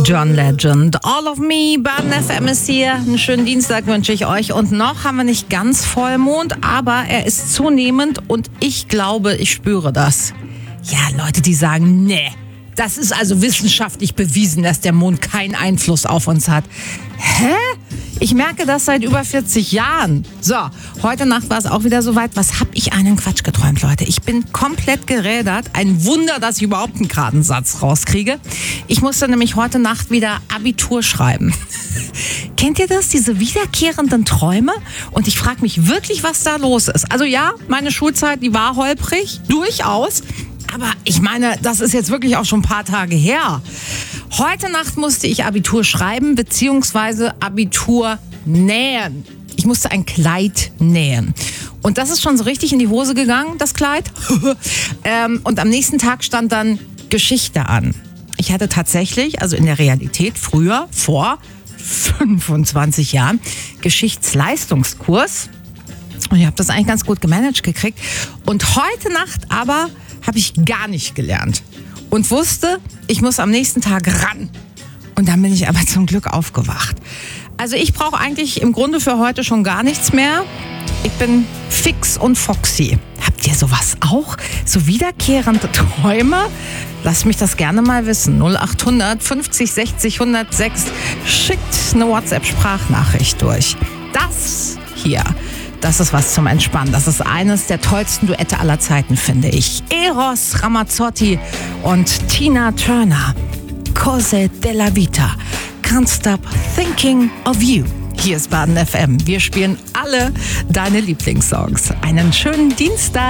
John Legend, All of Me, Baden FM ist hier. Einen schönen Dienstag wünsche ich euch. Und noch haben wir nicht ganz Vollmond, aber er ist zunehmend und ich glaube, ich spüre das. Ja, Leute, die sagen, nee, das ist also wissenschaftlich bewiesen, dass der Mond keinen Einfluss auf uns hat. Hä? Ich merke das seit über 40 Jahren. So, heute Nacht war es auch wieder soweit. Was hab ich einen Quatsch geträumt, Leute? Ich bin komplett gerädert. Ein Wunder, dass ich überhaupt einen geraden Satz rauskriege. Ich musste nämlich heute Nacht wieder Abitur schreiben. Kennt ihr das? Diese wiederkehrenden Träume? Und ich frage mich wirklich, was da los ist. Also ja, meine Schulzeit, die war holprig, durchaus. Aber ich meine, das ist jetzt wirklich auch schon ein paar Tage her. Heute Nacht musste ich Abitur schreiben, beziehungsweise Abitur nähen. Ich musste ein Kleid nähen. Und das ist schon so richtig in die Hose gegangen, das Kleid. Und am nächsten Tag stand dann Geschichte an. Ich hatte tatsächlich, also in der Realität früher, vor 25 Jahren, Geschichtsleistungskurs. Und ich habe das eigentlich ganz gut gemanagt gekriegt. Und heute Nacht aber habe ich gar nicht gelernt. Und wusste, ich muss am nächsten Tag ran. Und dann bin ich aber zum Glück aufgewacht. Also ich brauche eigentlich im Grunde für heute schon gar nichts mehr. Ich bin fix und foxy. Habt ihr sowas auch? So wiederkehrende Träume? Lasst mich das gerne mal wissen. 0800 50 60 106. Schickt eine WhatsApp-Sprachnachricht durch. Das hier, das ist was zum Entspannen. Das ist eines der tollsten Duette aller Zeiten, finde ich. Eros Ramazzotti und Tina Turner. Cose della Vita. Can't stop thinking of you. Hier ist Baden FM. Wir spielen alle deine Lieblingssongs. Einen schönen Dienstag.